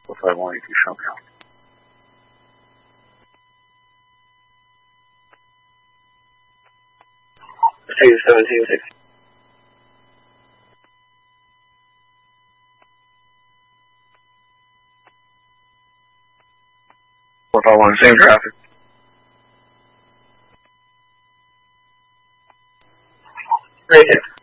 45182 show me out. Take 1760. 451, same traffic. Right here.